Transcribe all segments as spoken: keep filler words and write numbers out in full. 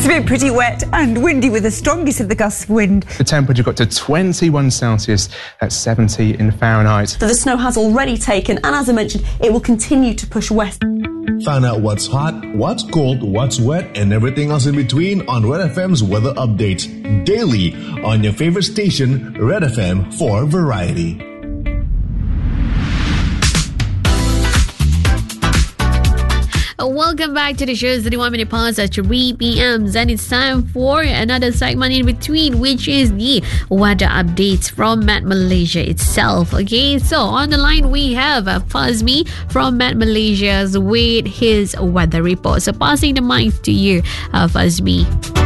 It's been pretty wet and windy with the strongest of the gusts of wind. The temperature got to twenty-one Celsius, that's seventy in Fahrenheit. So the snow has already taken, and as I mentioned, it will continue to push west. Find out what's hot, what's cold, what's wet, and everything else in between on Red F M's weather updates daily on your favorite station, Red F M for Variety. Welcome back to the show. It's thirty-one minute past at three p.m. and it's time for another segment in between, which is the weather updates from Met Malaysia itself. Okay, so on the line we have uh, Fazmi from Met Malaysia with his weather report. So passing the mic to you, uh, Fazmi.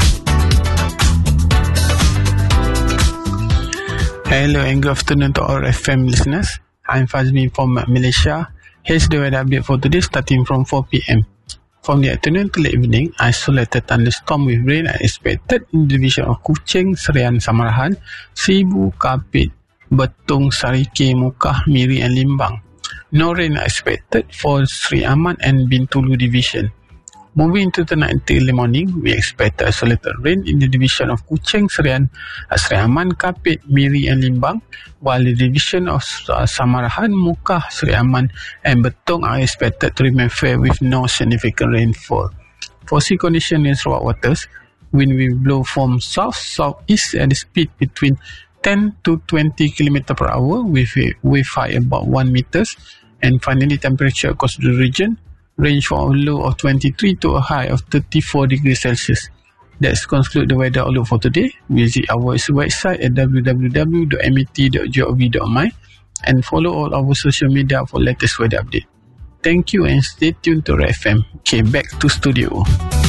Hello and good afternoon to all F M listeners. I'm Fazmi from Met Malaysia. Here's the weather update for today starting from four p.m. From the afternoon to late evening, isolated thunderstorm with rain are expected in the division of Kuching, Serian, Samarahan, Sibu, Kapit, Betung, Sarike, Mukah, Miri and Limbang. No rain are expected for Sri Aman and Bintulu division. Moving into the night until the morning, we expect isolated rain in the division of Kuching, Serian, Sri Aman, Kapit, Miri and Limbang, while the division of uh, Samarahan, Mukah, Sri Aman and Betung are expected to remain fair with no significant rainfall. For sea condition in Sarawak waters, wind will blow from south-southeast at a speed between ten to twenty kilometers per hour with a wave height about one meters. And finally, temperature across the region range from a low of twenty-three to a high of thirty-four degrees Celsius. That's conclude the weather outlook for today. Visit our website at w w w dot m e t dot gov dot m y and follow all our social media for latest weather update. Thank you and stay tuned to Red F M. Okay, back to studio.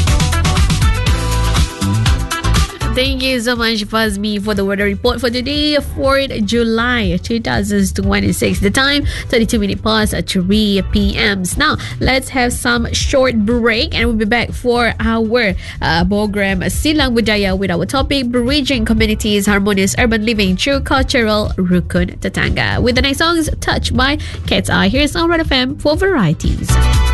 Thank you so much, Fazmi, for the weather report for today, fourth of July, twenty twenty-six. The time, thirty-two minutes past at three p.m. Now, let's have some short break and we'll be back for our uh, program Silang Budaya with our topic, Bridging Communities, Harmonious Urban Living Through Cultural Rukun Tetangga. With the next songs, Touched by Cat's Eye. Here's on Red F M for Varieties.